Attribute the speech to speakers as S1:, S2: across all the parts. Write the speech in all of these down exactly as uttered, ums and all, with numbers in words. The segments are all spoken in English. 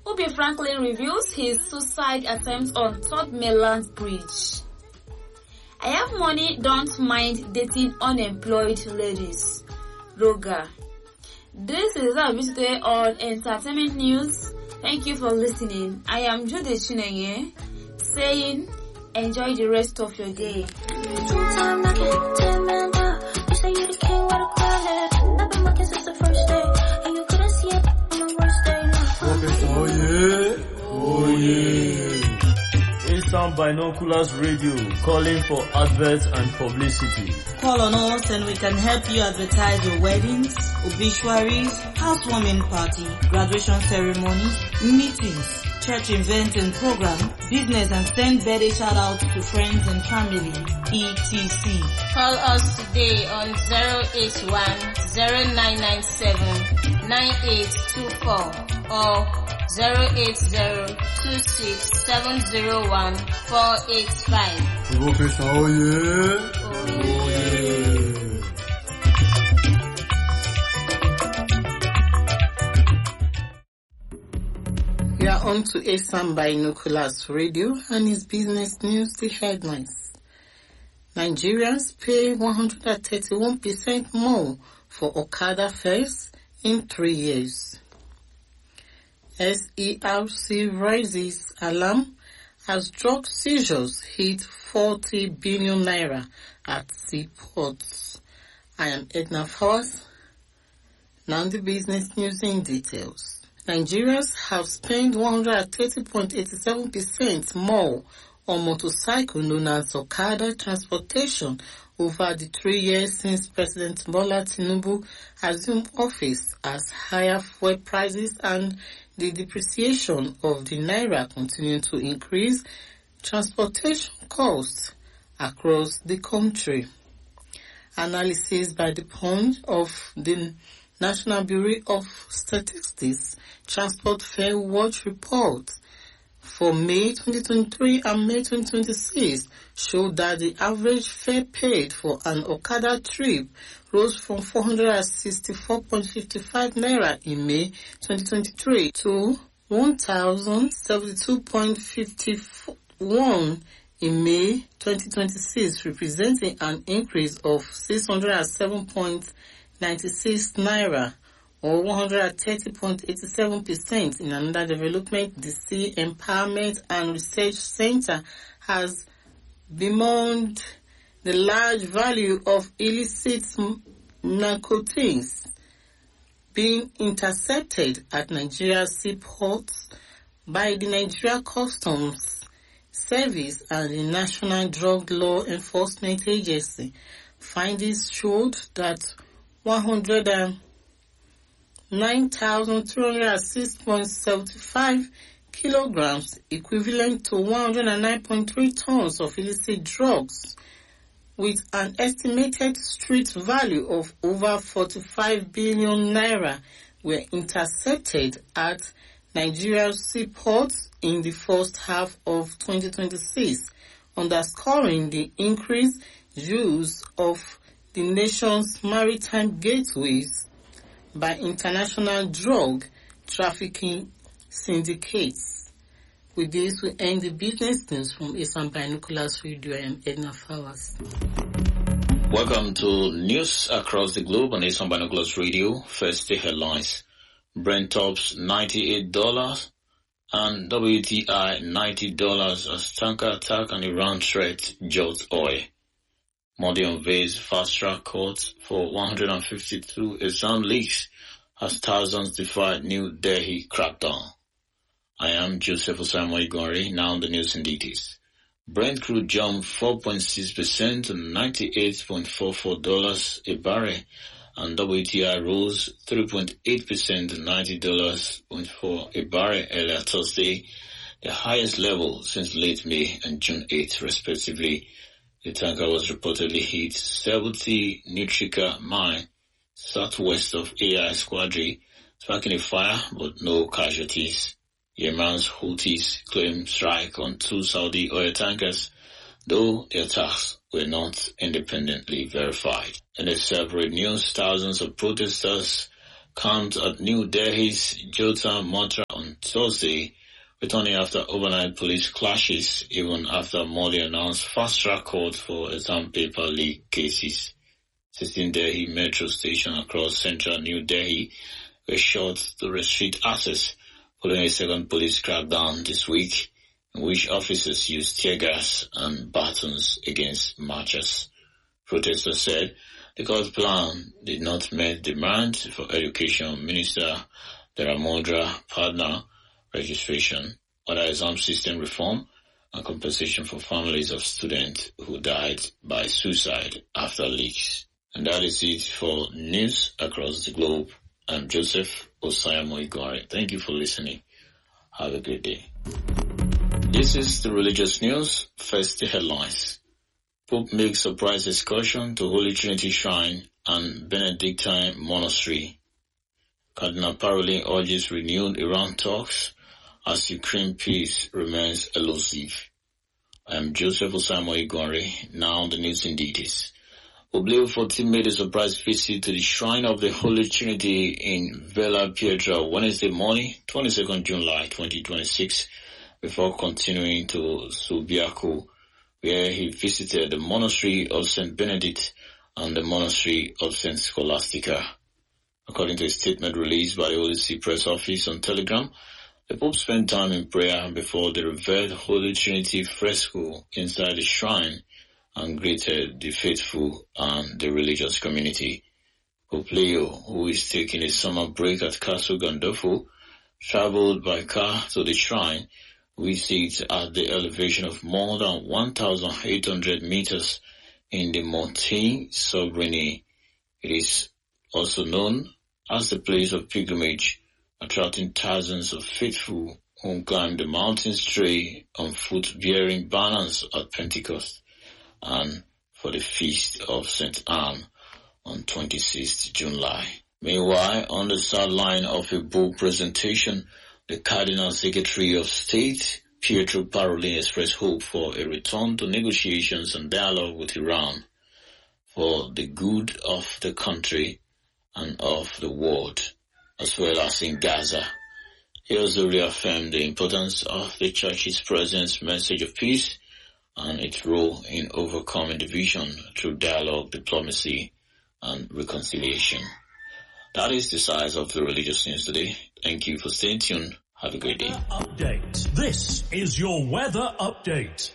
S1: Obi Franklin reveals his suicide attempt on Third Mainland Bridge. I have money, don't mind dating unemployed ladies. Roger. This is our visit today on Entertainment News. Thank you for listening. I am Jude Chinenye, saying enjoy the rest of your day.
S2: Oh yeah, oh yeah. Eastern Binoculars Radio, calling for adverts and publicity.
S3: Call on us and we can help you advertise your weddings, obituaries, housewarming party, graduation ceremonies, meetings, church events and program, business, and send birthday shout outs to friends and family, et cetera.
S4: Call us today on zero eight one, zero nine nine seven, nine eight two four or zero eight zero, two six seven zero one, four eight five.
S2: Oh yeah, oh yeah.
S5: We are on to Eastern Binoculars Radio and its business news, the headlines. Nigerians pay one hundred thirty-one percent more for Okada fares in three years. S E R C raises alarm as drug seizures hit forty billion naira at seaports. I am Edna Fawaz. Now the business news in details. Nigerians have spent one hundred thirty point eight seven percent more on motorcycle known as Okada transportation over the three years since President Bola Tinubu assumed office, as higher fuel prices and the depreciation of the naira continue to increase transportation costs across the country. Analysis by the Punch of the National Bureau of Statistics Transport Fare Watch report for May twenty twenty-three and May twenty twenty-six showed that the average fare paid for an Okada trip rose from four hundred sixty-four point five five naira in May twenty twenty-three to one thousand seventy-two point five one in May twenty twenty-six, representing an increase of six hundred seven point nine six naira or one hundred thirty point eight seven percent. In another development, the Sea Empowerment and Research Center has bemoaned the large value of illicit narcotics being intercepted at Nigeria's seaports by the Nigeria Customs Service and the National Drug Law Enforcement Agency. Findings showed that one hundred nine thousand two hundred six point seven five kilograms, equivalent to one hundred nine point three tons of illicit drugs, with an estimated street value of over forty-five billion naira, were intercepted at Nigeria's seaports in the first half of twenty twenty-six, underscoring the increased use of the nation's maritime gateways by international drug trafficking syndicates. With this, we end the business news from Eastern Binoculars Radio. I am Edna Fawaz.
S6: Welcome to News Across the Globe on Eastern Binoculars Radio. First, the headlines. Brent tops ninety-eight dollars and W T I ninety dollars as tanker attack and Iran threat jolts oil. Modi unveils fast-track courts for one hundred fifty-two exam leaks as thousands defy New Delhi crackdown. I am Joseph Osamoah Igori. Now the news in details. Brent crude jumped four point six percent to ninety-eight point four four dollars a barrel, and W T I rose three point eight percent to ninety dollars point four a barrel earlier Thursday, the highest level since late May and June eighth, respectively. The tanker was reportedly hit seventy Nutrica mine southwest of A I Squadron, sparking a fire but no casualties. Yemen's Houthis claim strike on two Saudi oil tankers, though the attacks were not independently verified. In a separate news, thousands of protesters camped at New Delhi's Jota Matra on Thursday, returning after overnight police clashes, even after Modi announced fast-track court for exam paper leak cases. sixteen Delhi metro station across central New Delhi were shut to restrict access following a second police crackdown this week, in which officers used tear gas and batons against marchers. Protesters said the court plan did not meet demand for Education Minister Dharamendra Pradhan registration, other exam system reform, and compensation for families of students who died by suicide after leaks. And that is it for news across the globe. I'm Joseph Osayamo-Igware. Thank you for listening. Have a good day. This is the religious news. First, the headlines. Pope makes surprise excursion to Holy Trinity Shrine and Benedictine Monastery. Cardinal Parolin urges renewed Iran talks as Ukraine peace remains elusive. I am Joseph Osayamo-Igware. Now the news in details. Pope Leo the fourteenth made a surprise visit to the Shrine of the Holy Trinity in Villa Pietra Wednesday morning, twenty-second July twenty twenty-six, before continuing to Subiaco, where he visited the monastery of Saint Benedict and the monastery of Saint Scholastica. According to a statement released by the Holy See Press Office on Telegram, the Pope spent time in prayer before the revered Holy Trinity fresco inside the shrine and greeted the faithful and the religious community. Pope Leo, who is taking a summer break at Castle Gandolfo, traveled by car to the shrine, which sits at the elevation of more than one thousand eight hundred meters in the Montagne Sobranie. It is also known as the place of pilgrimage, attracting thousands of faithful who climb the mountains stray on foot bearing banners at Pentecost and for the feast of Saint Anne on twenty-sixth July. Meanwhile, on the sideline of a book presentation, the Cardinal Secretary of State, Pietro Parolin, expressed hope for a return to negotiations and dialogue with Iran for the good of the country and of the world, as well as in Gaza. He also reaffirmed the importance of the Church's present message of peace and its role in overcoming division through dialogue, diplomacy, and reconciliation. That is the size of the religious news today. Thank you for staying tuned. Have a great day.
S7: Update. This is your weather update.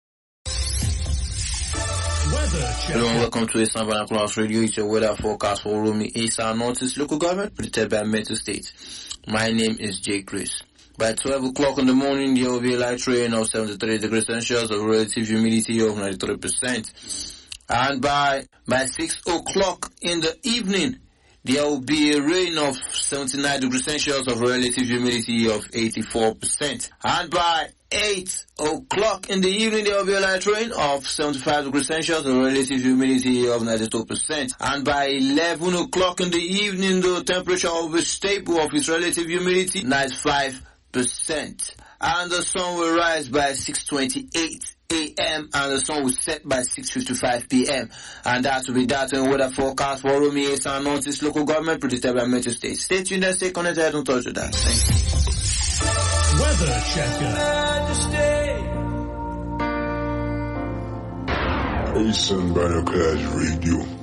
S7: Weather check.
S8: Hello and welcome to Eastern Binoculars Radio. It's your weather forecast for Rumi, Eastern Northeast Local Government, predicted by Metro State. My name is Jay Chris. By twelve o'clock in the morning, there will be a light rain of seventy-three degrees Celsius of relative humidity of ninety-three percent. And by, by six o'clock in the evening, there will be a rain of seventy-nine degrees Celsius of relative humidity of eighty-four percent. And by eight o'clock in the evening, there will be a light rain of seventy-five degrees Celsius of relative humidity of ninety-two percent. And by eleven o'clock in the evening, the temperature will be stable of its relative humidity, ninety-five percent. And the sun will rise by six twenty-eight a m and the sun will set by six fifty-five p m And that will be that in weather forecast for Rumi, Eastern Northeast Local Government, predicted by Metro State. Stay tuned and stay connected. Don't touch with that. Thank
S7: you. Weather checker.
S9: Eastern Binoculars Radio.